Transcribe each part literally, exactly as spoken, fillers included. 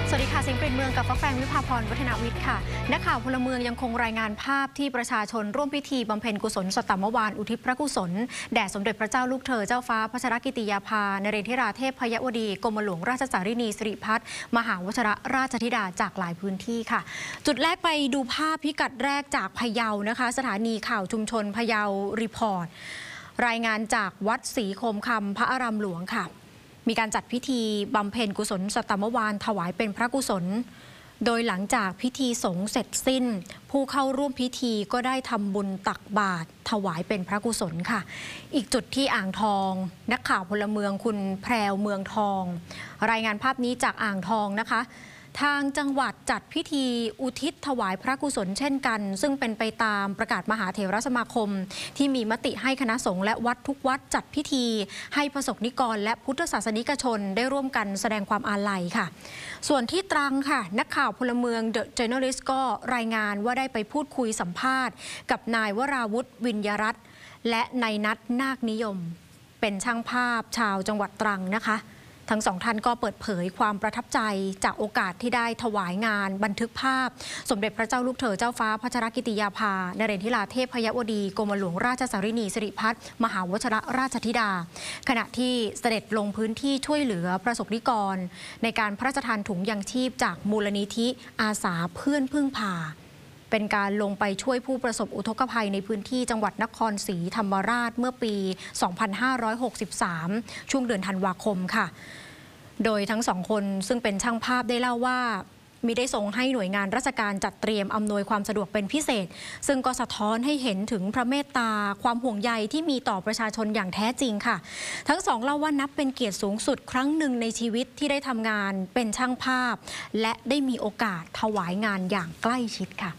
สวัสดีค่ะเสียงเปลี่ยนเมืองกับฟ้าแฟงวิภาพรวัฒนวิทย์ค่ะนักข่าวพลเมืองยังคงรายงานภาพที่ประชาชนร่วมพิธีบำเพ็ญกุศลสตมวานอุทิศพระกุศลแด่สมเด็จพระเจ้าลูกเธอเจ้าฟ้าพัชรกิติยาภานเรนทิราเทพพยวดีกรมหลวงราชสารินีสิริพัฒน์มหาวชิรราชธิดาจากหลายพื้นที่ค่ะจุดแรกไปดูภาพพิกัดแรกจากพะเยานะคะสถานีข่าวชุมชนพะเยารีพอร์ตรายงานจากวัดศรีโคมคำพระอารามหลวงค่ะมีการจัดพิธีบำเพ็ญกุศลสตมวานถวายเป็นพระกุศลโดยหลังจากพิธีสงฆ์เสร็จสิ้นผู้เข้าร่วมพิธีก็ได้ทำบุญตักบาตรถวายเป็นพระกุศลค่ะอีกจุดที่อ่างทองนักข่าวพลเมืองคุณแพรวเมืองทองรายงานภาพนี้จากอ่างทองนะคะทางจังหวัดจัดพิธีอุทิศถวายพระกุศลเช่นกันซึ่งเป็นไปตามประกาศมหาเถรสมาคมที่มีมติให้คณะสงฆ์และวัดทุกวัดจัดพิธีให้ประสบนิกรและพุทธศาสนิกชนได้ร่วมกันแสดงความอาลัยค่ะส่วนที่ตรังค่ะนักข่าวพลเมืองเดอะเจเนอริสต์ก็รายงานว่าได้ไปพูดคุยสัมภาษณ์กับนายวราวุฒิวิญญรัตน์และนายนัทนาคนิยมเป็นช่างภาพชาวจังหวัดตรังนะคะทั้งสองท่านก็เปิดเผยความประทับใจจากโอกาสที่ได้ถวายงานบันทึกภาพสมเด็จพระเจ้าลูกเธอเจ้าฟ้าพัชรกิติยาภานเรนทิราเทพพยวดีกรมหลวงราชสารินีสิริพัฒน์มหาวชิรราชธิดาขณะที่เสด็จลงพื้นที่ช่วยเหลือประสบนิกรในการพระราชทานถุงยังชีพจากมูลนิธิอาสาเพื่อนพึ่งพาเป็นการลงไปช่วยผู้ประสบอุทกภัยในพื้นที่จังหวัดนครศรีธรรมราชเมื่อปี สองพันห้าร้อยหกสิบสาม ช่วงเดือนธันวาคมค่ะโดยทั้งสองคนซึ่งเป็นช่างภาพได้เล่าว่ามีได้ส่งให้หน่วยงานราชการจัดเตรียมอำนวยความสะดวกเป็นพิเศษซึ่งก็สะท้อนให้เห็นถึงพระเมตตาความห่วงใยที่มีต่อประชาชนอย่างแท้จริงค่ะทั้งสองเล่าว่านับเป็นเกียรติสูงสุดครั้งหนึ่งในชีวิตที่ได้ทำงานเป็นช่างภาพและได้มีโอกาสถวายงานอย่างใกล้ชิดค่ะ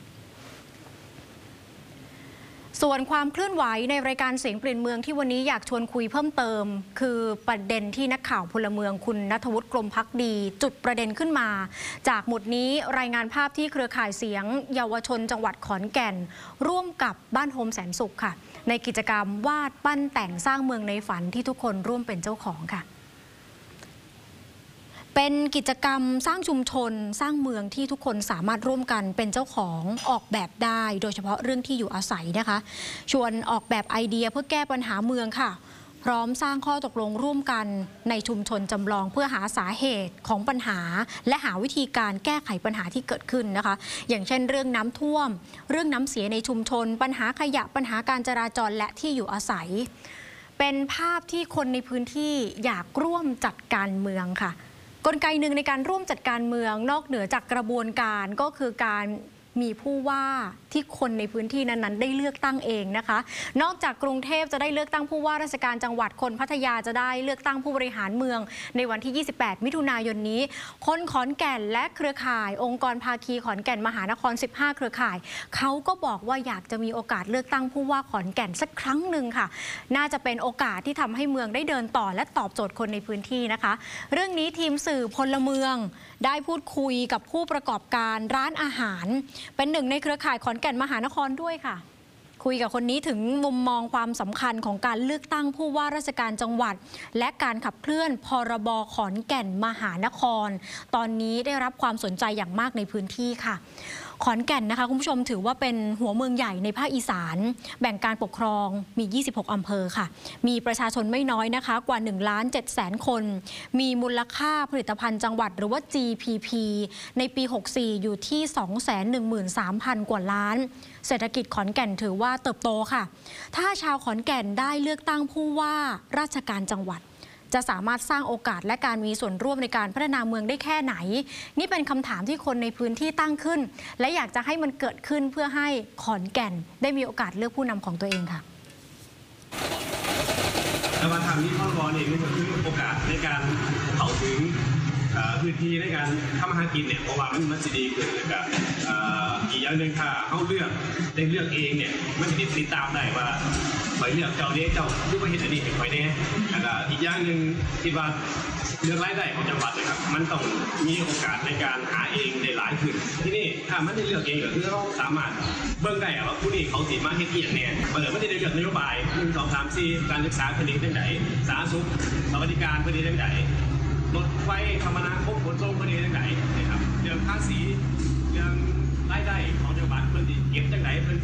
ส่วนความเคลื่อนไหวในรายการเสียงเปลี่ยนเมืองที่วันนี้อยากชวนคุยเพิ่มเติมคือประเด็นที่นักข่าวพลเมืองคุณณัฐวุฒิกรมภักดีจุดประเด็นขึ้นมาจากหมุดนี้รายงานภาพที่เครือข่ายเสียงเยาวชนจังหวัดขอนแก่นร่วมกับบ้านโฮมแสนสุขค่ะในกิจกรรมวาดปั้นแต่งสร้างเมืองในฝันที่ทุกคนร่วมเป็นเจ้าของค่ะเป็นกิจกรรมสร้างชุมชนสร้างเมืองที่ทุกคนสามารถร่วมกันเป็นเจ้าของออกแบบได้โดยเฉพาะเรื่องที่อยู่อาศัยนะคะชวนออกแบบไอเดียเพื่อแก้ปัญหาเมืองค่ะพร้อมสร้างข้อตกลงร่วมกันในชุมชนจำลองเพื่อหาสาเหตุของปัญหาและหาวิธีการแก้ไขปัญหาที่เกิดขึ้นนะคะอย่างเช่นเรื่องน้ำท่วมเรื่องน้ำเสียในชุมชนปัญหาขยะปัญหาการจราจรและที่อยู่อาศัยเป็นภาพที่คนในพื้นที่อยากร่วมจัดการเมืองค่ะกลไกหนึ่งในการร่วมจัดการเมืองนอกเหนือจากกระบวนการก็คือการมีผู้ว่าที่คนในพื้นที่นั้นๆได้เลือกตั้งเองนะคะนอกจากกรุงเทพจะได้เลือกตั้งผู้ว่าราชการจังหวัดคนพัทยาจะได้เลือกตั้งผู้บริหารเมืองในวันที่ยี่สิบแปดมิถุนายนนี้คนขอนแก่นและเครือข่ายองค์กรภาคีขอนแก่นมหานครสิบห้าเครือข่ายเขาก็บอกว่าอยากจะมีโอกาสเลือกตั้งผู้ว่าขอนแก่นสักครั้งหนึ่งค่ะน่าจะเป็นโอกาสที่ทำให้เมืองได้เดินต่อและตอบโจทย์คนในพื้นที่นะคะเรื่องนี้ทีมสื่อพลเมืองได้พูดคุยกับผู้ประกอบการร้านอาหารเป็นหนึ่งในเครือข่ายขอนแก่นมหานครด้วยค่ะคุยกับคนนี้ถึงมุมมองความสำคัญของการเลือกตั้งผู้ว่าราชการจังหวัดและการขับเคลื่อนพรบขอนแก่นมหานครตอนนี้ได้รับความสนใจอย่างมากในพื้นที่ค่ะขอนแก่นนะคะคุณผู้ชมถือว่าเป็นหัวเมืองใหญ่ในภาคอีสานแบ่งการปกครองมียี่สิบหกอำเภอค่ะมีประชาชนไม่น้อยนะคะกว่าหนึ่งล้านเจ็ดแสนคนมีมูลค่าผลิตภัณฑ์จังหวัดหรือว่า จี พี พี ในปีหกสิบสี่อยู่ที่ สองแสนหนึ่งหมื่นสามพัน กว่าล้านเศรษฐกิจขอนแก่นถือว่าเติบโตค่ะถ้าชาวขอนแก่นได้เลือกตั้งผู้ว่าราชการจังหวัดจะสามารถสร้างโอกาสและการมีส่วนร่วมในการพัฒนาเมืองได้แค่ไหนนี่เป็นคำถามที่คนในพื้นที่ตั้งขึ้นและอยากจะให้มันเกิดขึ้นเพื่อให้ขอนแก่นได้มีโอกาสเลือกผู้นำของตัวเองค่ะแต่ว่าทางนี้พรบเองนี่ก็คือโอกาสในการเข้าถึงพื้นที่ในการทำอาหารกินเนี่ยเพราะว่ามันมันจะดีขึ้นนะครับอีกอย่างหนึ่งค่ะเขาเลือกได้เลือกเองเนี่ยมันจะติดตามได้ว่าไปเลือกเจ้าเนี้ยเจ้าที่ว่าเห็นอันนี้เห็นไปเนี่ยนะครับอีกอย่างหนึ่งที่ว่าเรื่องรายได้ของจังหวัดนะครับมันต้องมีโอกาสในการหาเองได้หลายขึ้นที่นี่ถ้ามันได้เลือกเองก็คือเราสามารถเบิ่งได้ว่าผู้นี้เขาสีมาเฮ็ดเอียงเนี่ยเปิดไม่ได้เลือกนโยบายหนึ่งสองสามสี่การศึกษาคดีเรื่องไหนสาธารณสุขสวัสดิการคดีเรื่องไหนรถไฟคมนา